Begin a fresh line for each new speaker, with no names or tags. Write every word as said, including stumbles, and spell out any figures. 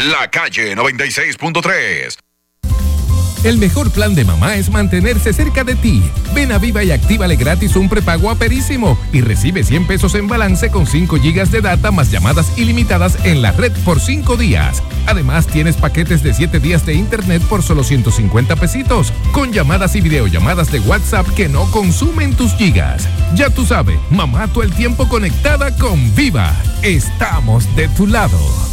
La Calle noventa y seis punto tres.
El mejor plan de mamá es mantenerse cerca de ti. Ven a Viva y actívale gratis un prepago a Perísimo y recibe cien pesos en balance con cinco gigas de data más llamadas ilimitadas en la red por cinco días. Además, tienes paquetes de siete días de internet por solo ciento cincuenta pesitos, con llamadas y videollamadas de WhatsApp que no consumen tus gigas. Ya tú sabes, mamá todo el tiempo conectada con Viva. Estamos de tu lado.